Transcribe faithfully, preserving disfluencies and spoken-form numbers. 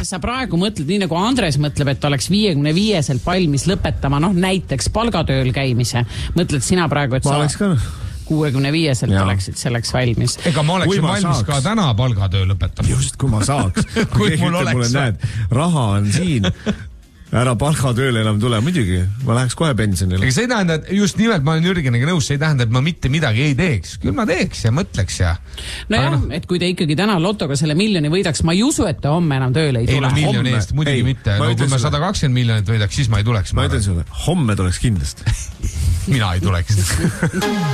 kas sa praegu mõtled nii nagu Andres mõtleb, et oleks viiekümne viieselt valmis lõpetama, noh näiteks palgatööl käimise. Mõtled sina praegu, et ma sa oleks ka kuuekümne viieselt oleksid selleks valmis? Ega ma oleksin valmis saaks. Ka täna palgatöö lõpetama. Just, kui ma saaks. kui mul oleks. Mulle, näed, raha on siin. Ära palgatööle enam tule, muidugi. Ma läheks kohe pensionile. Ega see ei tähenda, et just nimelt ma olen Jürgeniga nõus, see ei tähenda, et ma mitte midagi ei teeks. Küll ma teeks ja mõtleks ja... No jah, no. Et kui te ikkagi täna lotoga selle miljoni võidaks, ma ei usu, et te homme enam tööle ei tule. Ei no miljoni eest, muidugi ei, mitte. No, kui ma sada kakskümmend miljonit võidaks, siis ma ei tuleks. Ma ütlen sulle, homme tuleks kindlasti. Mina ei tuleks.